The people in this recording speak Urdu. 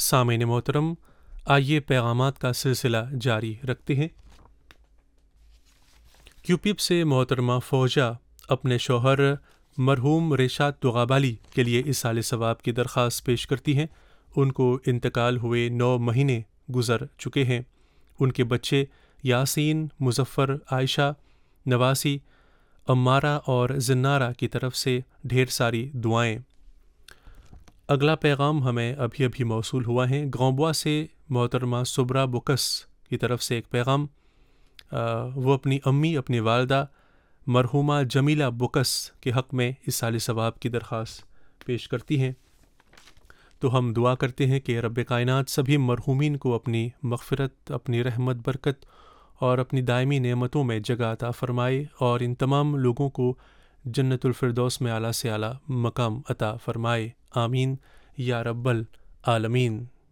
سامعین محترم، آئیے پیغامات کا سلسلہ جاری رکھتے ہیں۔ کیوپیپ سے محترمہ فوجہ اپنے شوہر مرحوم ریشاد دغابالی کے لیے اصالِ ثواب کی درخواست پیش کرتی ہیں۔ ان کو انتقال ہوئے 9 مہینے گزر چکے ہیں۔ ان کے بچے یاسین، مظفر، عائشہ، نواسی، امارہ اور زنارہ کی طرف سے ڈھیر ساری دعائیں۔ اگلا پیغام ہمیں ابھی موصول ہوا ہے گرانبوا سے محترمہ صبرا بکس کی طرف سے ایک پیغام۔ وہ اپنی امی، اپنی والدہ مرحومہ جمیلہ بکس کے حق میں اصالِ ثواب کی درخواست پیش کرتی ہیں۔ تو ہم دعا کرتے ہیں کہ رب کائنات سبھی مرحومین کو اپنی مغفرت، اپنی رحمت، برکت اور اپنی دائمی نعمتوں میں جگہ عطا فرمائے، اور ان تمام لوگوں کو جنت الفردوس میں اعلیٰ سے اعلیٰ مقام عطا فرمائے۔ آمین یا رب العالمین۔